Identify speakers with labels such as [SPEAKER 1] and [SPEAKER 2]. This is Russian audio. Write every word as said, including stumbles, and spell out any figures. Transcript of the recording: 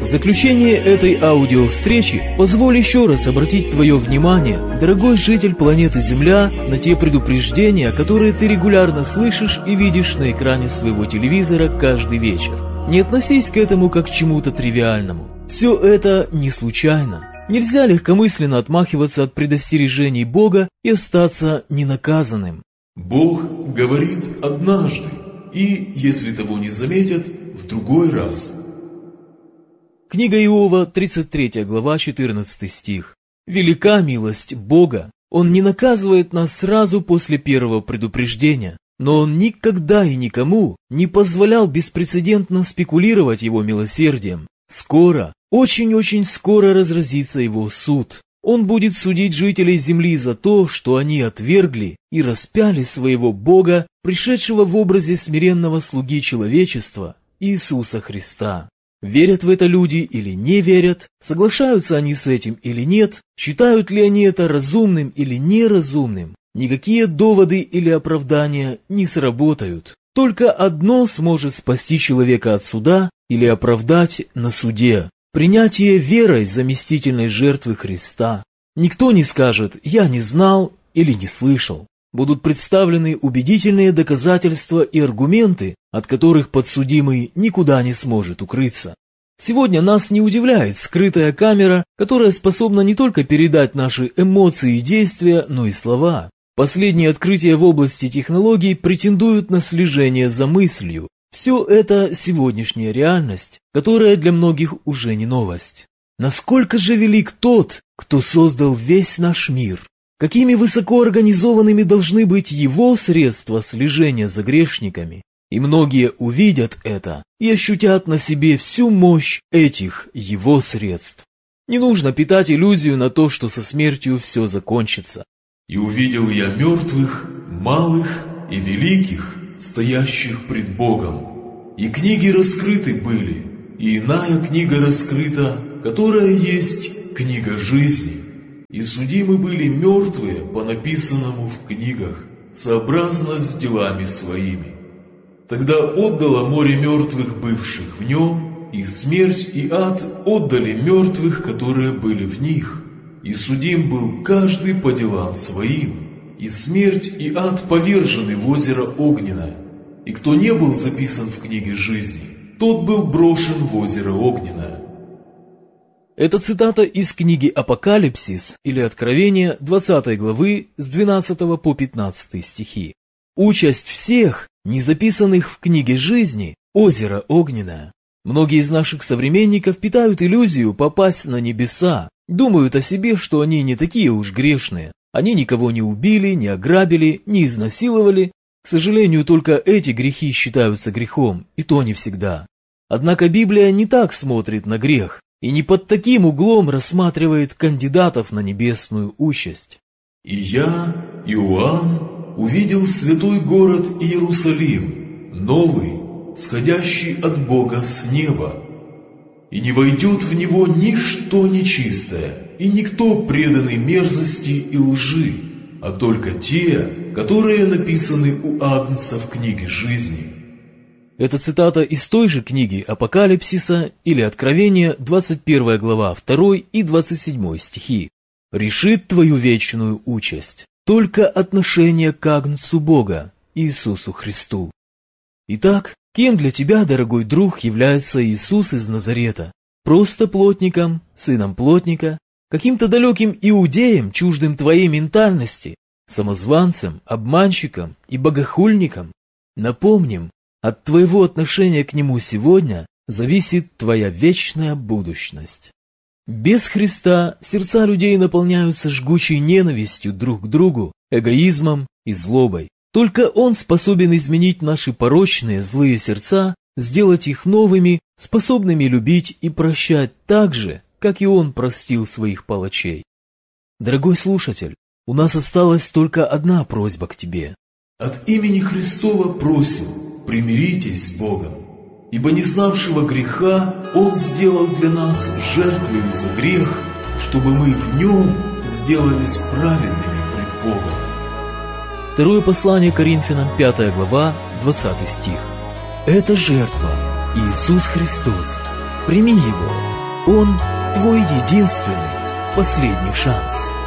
[SPEAKER 1] В заключение этой аудиовстречи позволь еще раз обратить твое внимание, дорогой житель планеты Земля, на те предупреждения, которые ты регулярно слышишь и видишь на экране своего телевизора каждый вечер. Не относись к этому как к чему-то тривиальному. Все это не случайно. Нельзя легкомысленно отмахиваться от предостережений Бога и остаться ненаказанным.
[SPEAKER 2] Бог говорит однажды, и, если того не заметят, в другой раз.
[SPEAKER 1] Книга Иова, тридцать третья глава, четырнадцатый стих. «Велика милость Бога, Он не наказывает нас сразу после первого предупреждения, но Он никогда и никому не позволял беспрецедентно спекулировать Его милосердием. Скоро, очень-очень скоро разразится Его суд. Он будет судить жителей земли за то, что они отвергли и распяли своего Бога, пришедшего в образе смиренного слуги человечества, Иисуса Христа. Верят в это люди или не верят, соглашаются они с этим или нет, считают ли они это разумным или неразумным, никакие доводы или оправдания не сработают. Только одно сможет спасти человека от суда или оправдать на суде – принятие верой заместительной жертвы Христа. Никто не скажет «я не знал» или «не слышал». Будут представлены убедительные доказательства и аргументы, от которых подсудимый никуда не сможет укрыться. Сегодня нас не удивляет скрытая камера, которая способна не только передать наши эмоции и действия, но и слова. Последние открытия в области технологий претендуют на слежение за мыслью. Все это сегодняшняя реальность, которая для многих уже не новость. Насколько же велик тот, кто создал весь наш мир? Какими высокоорганизованными должны быть его средства слежения за грешниками? И многие увидят это и ощутят на себе всю мощь этих его средств. Не нужно питать иллюзию на то, что со смертью все закончится.
[SPEAKER 2] «И увидел я мертвых, малых и великих, стоящих пред Богом. И книги раскрыты были, и иная книга раскрыта, которая есть книга жизни. И судимы были мертвые по написанному в книгах, сообразно с делами своими. Тогда отдало море мертвых, бывших в нем, и смерть и ад отдали мертвых, которые были в них. И судим был каждый по делам своим, и смерть и ад повержены в озеро огненное. И кто не был записан в книге жизни, тот был брошен в озеро огненное».
[SPEAKER 1] Это цитата из книги «Апокалипсис» или «Откровение» двадцатой главы с двенадцатого по пятнадцатый стихи. Участь всех, не записанных в книге жизни, озеро огненное. Многие из наших современников питают иллюзию попасть на небеса, думают о себе, что они не такие уж грешные. Они никого не убили, не ограбили, не изнасиловали. К сожалению, только эти грехи считаются грехом, и то не всегда. Однако Библия не так смотрит на грех и не под таким углом рассматривает кандидатов на небесную участь.
[SPEAKER 2] «И я, Иоанн, увидел святой город Иерусалим, новый, сходящий от Бога с неба. И не войдет в него ничто нечистое, и никто преданный мерзости и лжи, а только те, которые написаны у Агнца в книге жизни».
[SPEAKER 1] Это цитата из той же книги Апокалипсиса или Откровения, двадцать первая глава, второй и двадцать седьмой стихи. «Решит твою вечную участь только отношение к Агнцу Бога, Иисусу Христу». Итак, кем для тебя, дорогой друг, является Иисус из Назарета? Просто плотником, сыном плотника, каким-то далеким иудеем, чуждым твоей ментальности, самозванцем, обманщиком и богохульником? Напомним, от твоего отношения к Нему сегодня зависит твоя вечная будущность. Без Христа сердца людей наполняются жгучей ненавистью друг к другу, эгоизмом и злобой. Только Он способен изменить наши порочные, злые сердца, сделать их новыми, способными любить и прощать так же, как и Он простил своих палачей. Дорогой слушатель, у нас осталась только одна просьба к тебе.
[SPEAKER 2] «От имени Христова просим, примиритесь с Богом, ибо не знавшего греха Он сделал для нас жертвою за грех, чтобы мы в Нем сделались праведными пред Богом».
[SPEAKER 1] Второе послание Коринфянам, пятая глава, двадцатый стих. Это жертва, Иисус Христос. Прими Его Он твой единственный, последний шанс.